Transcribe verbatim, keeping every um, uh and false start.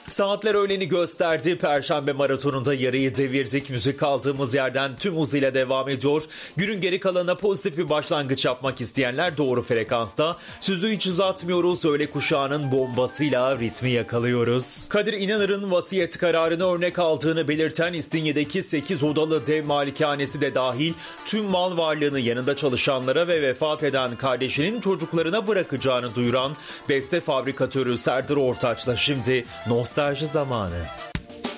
Saatler öğleni gösterdi. Perşembe maratonunda yarıyı devirdik. Müzik kaldığımız yerden tüm hızıyla devam ediyor. Günün geri kalanına pozitif bir başlangıç yapmak isteyenler doğru frekansta. Sözü hiç uzatmıyoruz. Öğle kuşağının bombasıyla ritmi yakalıyoruz. Kadir İnanır'ın vasiyet kararını örnek aldığını belirten İstinye'deki sekiz odalı dev malikanesi de dahil tüm mal varlığını yanında çalışanlara ve vefat eden kardeşinin çocuklarına bırakacağını duyuran beste fabrikatörü Serdar Ortaç'la şimdi nostalji zamanı.